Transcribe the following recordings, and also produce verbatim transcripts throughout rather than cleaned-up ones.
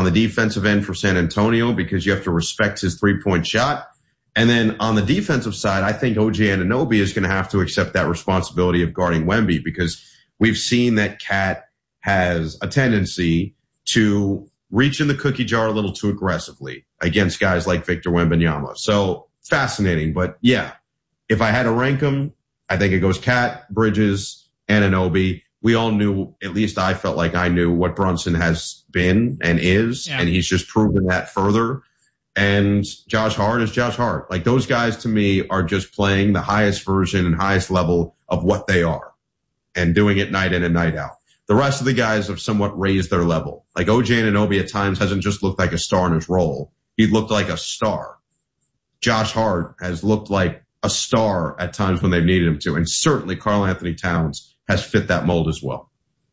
on the defensive end for San Antonio because you have to respect his three-point shot. And then on the defensive side, I think O G Anunoby is going to have to accept that responsibility of guarding Wemby because we've seen that Cat has a tendency to reach in the cookie jar a little too aggressively against guys like Victor Wembanyama. So fascinating. But yeah, if I had to rank them, I think it goes Cat, Bridges, Anunoby. We all knew, at least I felt like I knew what Brunson has been and is, yeah. and he's just proven that further. And Josh Hart is Josh Hart. Like those guys to me are just playing the highest version and highest level of what they are and doing it night in and night out. The rest of the guys have somewhat raised their level. Like O G Anunoby at times hasn't just looked like a star in his role. He looked like a star. Josh Hart has looked like a star at times when they've needed him to. And certainly Karl Anthony Towns has fit that mold as well.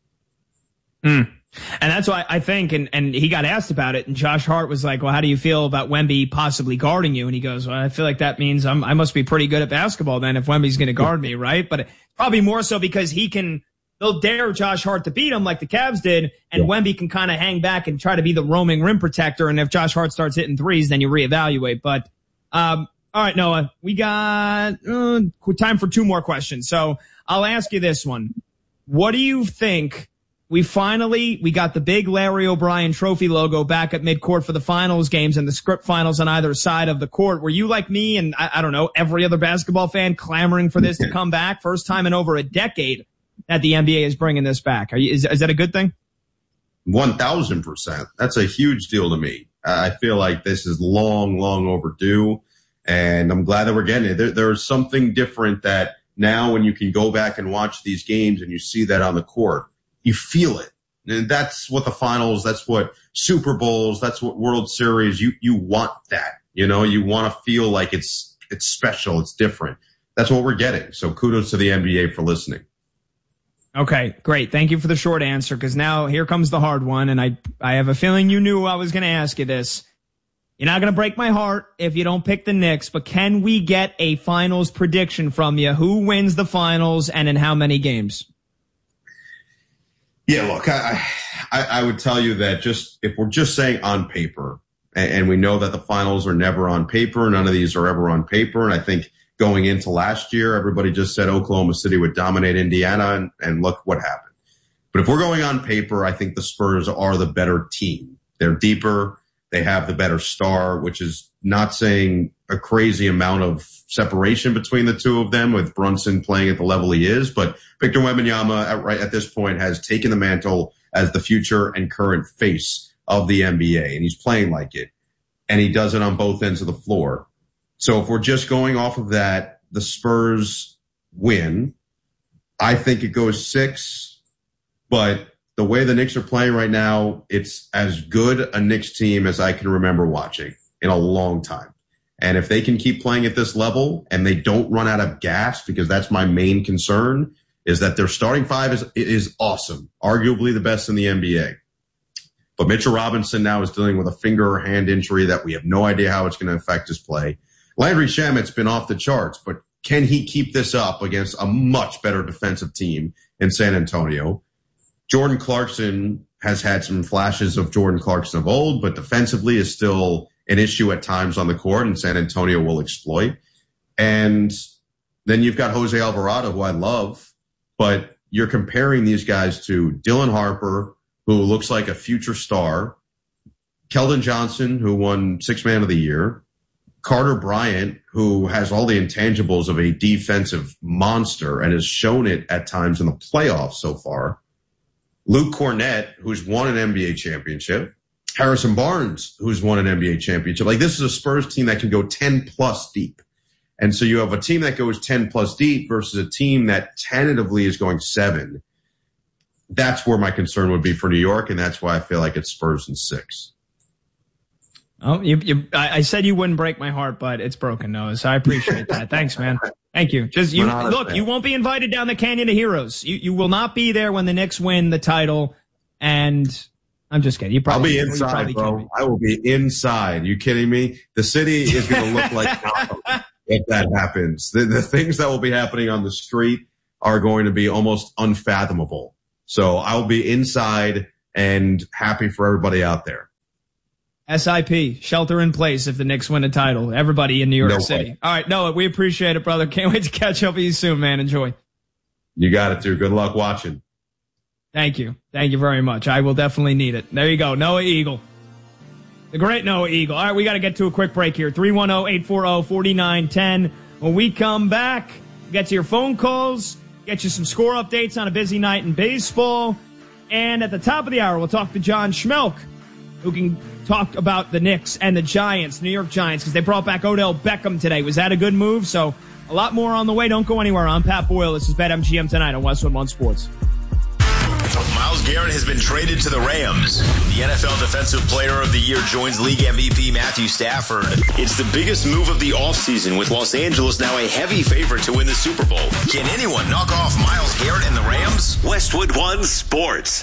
Mm. And that's why I think, and, and he got asked about it, and Josh Hart was like, well, how do you feel about Wemby possibly guarding you? And he goes, well, I feel like that means I'm, I must be pretty good at basketball then if Wemby's going to guard me, right? But probably more so because he can, they'll dare Josh Hart to beat him like the Cavs did, and yeah. Wemby can kind of hang back and try to be the roaming rim protector, and if Josh Hart starts hitting threes, then you reevaluate. But, um, all right, Noah, we got uh, time for two more questions. So I'll ask you this one. What do you think? We finally, we got the big Larry O'Brien trophy logo back at midcourt for the finals games and the script finals on either side of the court. Were you like me and, I, I don't know, every other basketball fan clamoring for this to come back? First time in over a decade that the N B A is bringing this back. Are you, is, is that a good thing? one thousand percent. That's a huge deal to me. I feel like this is long, long overdue, and I'm glad that we're getting it. There, there's something different that now when you can go back and watch these games and you see that on the court, you feel it. And that's what the finals, that's what Super Bowls, that's what World Series, you, you want that. You know, you want to feel like it's, it's special, it's different. That's what we're getting. So kudos to the N B A for listening. Okay, great. Thank you for the short answer, because now here comes the hard one, and I, I have a feeling you knew I was going to ask you this. You're not going to break my heart if you don't pick the Knicks, but can we get a finals prediction from you? Who wins the finals and in how many games? Yeah, look, I, I, I would tell you that just if we're just saying on paper, and, and we know that the finals are never on paper, none of these are ever on paper, and I think going into last year, everybody just said Oklahoma City would dominate Indiana, and, and look what happened. But if we're going on paper, I think the Spurs are the better team. They're deeper. They have the better star, which is not saying a crazy amount of separation between the two of them, with Brunson playing at the level he is. But Victor Wembanyama at, right at this point has taken the mantle as the future and current face of the N B A, and he's playing like it. And he does it on both ends of the floor. So if we're just going off of that, the Spurs win. I think it goes six, but the way the Knicks are playing right now, it's as good a Knicks team as I can remember watching in a long time. And if they can keep playing at this level and they don't run out of gas, because that's my main concern, is that their starting five is is awesome, arguably the best in the N B A. But Mitchell Robinson now is dealing with a finger or hand injury that we have no idea how it's going to affect his play. Landry Shamet's been off the charts, but can he keep this up against a much better defensive team in San Antonio? Jordan Clarkson has had some flashes of Jordan Clarkson of old, but defensively is still an issue at times on the court, and San Antonio will exploit. And then you've got Jose Alvarado, who I love, but you're comparing these guys to Dylan Harper, who looks like a future star, Keldon Johnson, who won Sixth Man of the Year, Carter Bryant, who has all the intangibles of a defensive monster and has shown it at times in the playoffs so far, Luke Cornett, who's won an N B A championship, Harrison Barnes, who's won an N B A championship. Like, this is a Spurs team that can go ten plus deep. And so you have a team that goes ten plus deep versus a team that tentatively is going seven. That's where my concern would be for New York, and that's why I feel like it's Spurs in six. Oh, you, you, I, I said you wouldn't break my heart, but it's broken, Noah. So I appreciate that. Thanks, man. Thank you. Just you look, fan. You won't be invited down the Canyon of Heroes. You you will not be there when the Knicks win the title. And I'm just kidding. You probably I'll be inside, bro. I will be inside. You kidding me? The city is going to look like if that happens. The, the things that will be happening on the street are going to be almost unfathomable. So I'll be inside and happy for everybody out there. S I P, shelter in place if the Knicks win a title. Everybody in New York no City. way. All right, Noah, we appreciate it, brother. Can't wait to catch up with you soon, man. Enjoy. You got it, dude. Good luck watching. Thank you. Thank you very much. I will definitely need it. There you go. Noah Eagle. The great Noah Eagle. All right, we got to get to a quick break here. three one zero, eight four zero, four nine one zero. When we come back, get to your phone calls, get you some score updates on a busy night in baseball. And at the top of the hour, we'll talk to John Schmelk, who can talk about the Knicks and the Giants, New York Giants, because they brought back Odell Beckham today. Was that a good move? So a lot more on the way. Don't go anywhere. I'm Pat Boyle. This is BetMGM tonight on Westwood One Sports. Myles Garrett has been traded to the Rams. The N F L Defensive Player of the Year joins League M V P Matthew Stafford. It's the biggest move of the offseason, with Los Angeles now a heavy favorite to win the Super Bowl. Can anyone knock off Myles Garrett and the Rams? Westwood One Sports.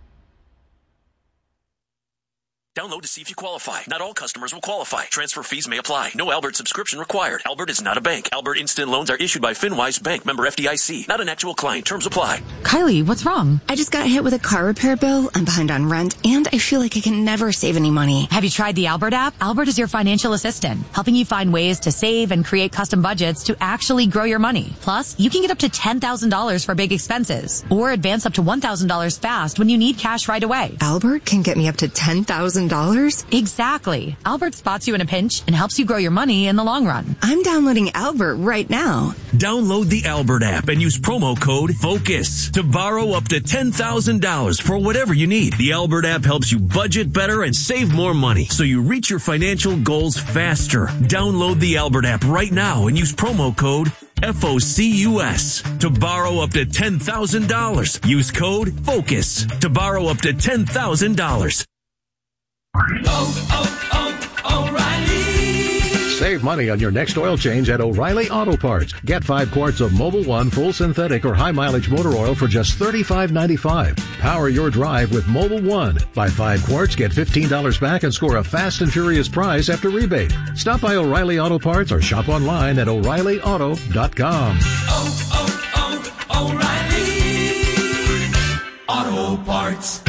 Download to see if you qualify. Not all customers will qualify. Transfer fees may apply. No Albert subscription required. Albert is not a bank. Albert Instant Loans are issued by FinWise Bank, member F D I C. Not an actual client. Terms apply. Kylie, what's wrong? I just got hit with a car repair bill. I'm behind on rent, and I feel like I can never save any money. Have you tried the Albert app? Albert is your financial assistant, helping you find ways to save and create custom budgets to actually grow your money. Plus, you can get up to ten thousand dollars for big expenses, or advance up to one thousand dollars fast when you need cash right away. Albert can get me up to ten thousand dollars? Exactly. Albert spots you in a pinch and helps you grow your money in the long run. I'm downloading Albert right now. Download the Albert app and use promo code FOCUS to borrow up to ten thousand dollars for whatever you need. The Albert app helps you budget better and save more money, so you reach your financial goals faster. Download the Albert app right now and use promo code F O C U S to borrow up to ten thousand dollars. Use code FOCUS to borrow up to ten thousand dollars. Oh, oh, oh, O'Reilly. Save money on your next oil change at O'Reilly Auto Parts. Get five quarts of Mobil One full synthetic or high mileage motor oil for just thirty-five ninety-five. Power your drive with Mobil One. Buy five quarts, get fifteen dollars back, and score a fast and furious prize after rebate. Stop by O'Reilly Auto Parts or shop online at O'Reilly Auto dot com. Oh, oh, oh, O'Reilly Auto Parts.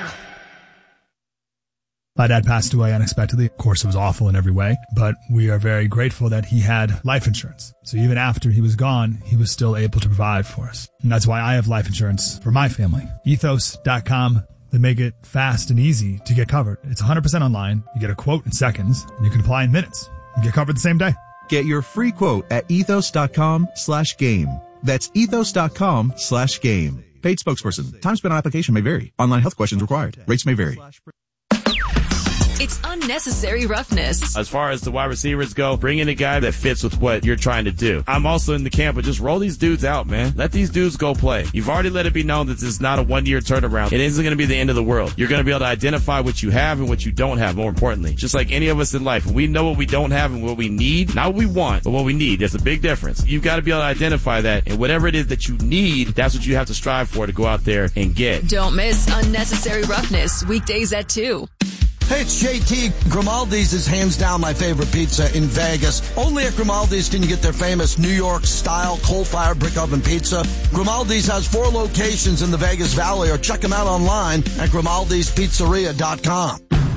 My dad passed away unexpectedly. Of course, it was awful in every way, but we are very grateful that he had life insurance. So even after he was gone, he was still able to provide for us. And that's why I have life insurance for my family. Ethos dot com. They make it fast and easy to get covered. It's one hundred percent online. You get a quote in seconds, and you can apply in minutes. You get covered the same day. Get your free quote at ethos dot com slash game. That's ethos dot com slash game. Paid spokesperson. Time spent on application may vary. Online health questions required. Rates may vary. It's unnecessary roughness. As far as the wide receivers go, bring in a guy that fits with what you're trying to do. I'm also in the camp of just roll these dudes out, man. Let these dudes go play. You've already let it be known that this is not a one-year turnaround. It isn't going to be the end of the world. You're going to be able to identify what you have and what you don't have, more importantly. Just like any of us in life, we know what we don't have and what we need. Not what we want, but what we need. There's a big difference. You've got to be able to identify that, and whatever it is that you need, that's what you have to strive for to go out there and get. Don't miss Unnecessary Roughness, weekdays at two. Hey, it's J T. Grimaldi's is hands down my favorite pizza in Vegas. Only at Grimaldi's can you get their famous New York-style coal-fired brick oven pizza. Grimaldi's has four locations in the Vegas Valley, or check them out online at grimaldi's pizzeria dot com.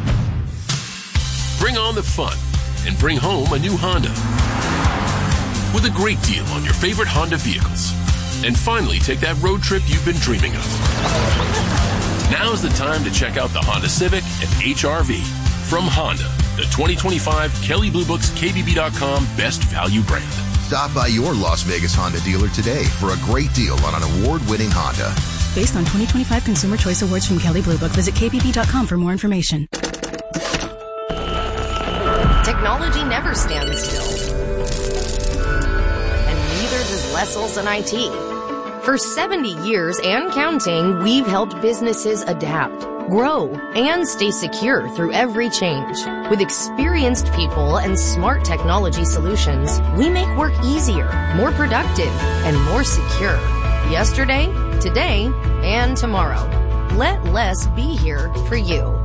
Bring on the fun and bring home a new Honda with a great deal on your favorite Honda vehicles. And finally, take that road trip you've been dreaming of. Now's the time to check out the Honda Civic and H R V from Honda, the twenty twenty-five Kelley Blue Book's K B B dot com best value brand. Stop by your Las Vegas Honda dealer today for a great deal on an award-winning Honda. Based on twenty twenty-five Consumer Choice Awards from Kelley Blue Book, visit K B B dot com for more information. Technology never stands still. And neither does Lessells and I T. For seventy years and counting, we've helped businesses adapt, grow, and stay secure through every change. With experienced people and smart technology solutions, we make work easier, more productive, and more secure. Yesterday, today, and tomorrow. Let less be here for you.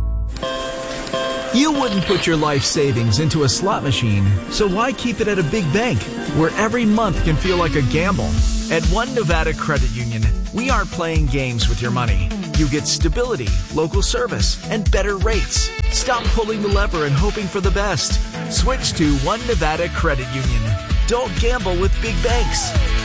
You wouldn't put your life savings into a slot machine, so why keep it at a big bank, where every month can feel like a gamble? At One Nevada Credit Union, we aren't playing games with your money. You get stability, local service, and better rates. Stop pulling the lever and hoping for the best. Switch to One Nevada Credit Union. Don't gamble with big banks.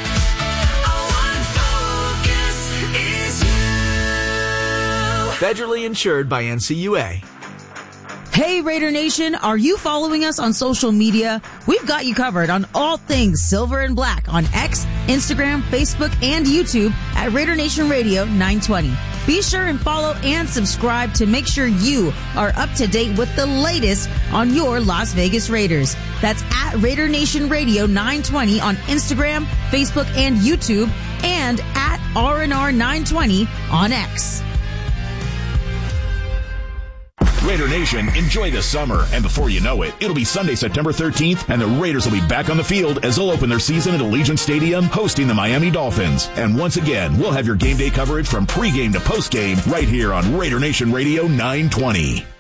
Federally insured by N C U A. Hey Raider Nation, are you following us on social media? We've got you covered on all things Silver and Black on X, Instagram, Facebook, and YouTube at Raider Nation Radio nine twenty. Be sure and follow and subscribe to make sure you are up to date with the latest on your Las Vegas Raiders. That's at Raider Nation Radio nine twenty on Instagram, Facebook, and YouTube, and at R N R nine twenty on X. Raider Nation, enjoy the summer. And before you know it, it'll be Sunday, September thirteenth, and the Raiders will be back on the field as they'll open their season at Allegiant Stadium, hosting the Miami Dolphins. And once again, we'll have your game day coverage from pregame to postgame right here on Raider Nation Radio nine twenty.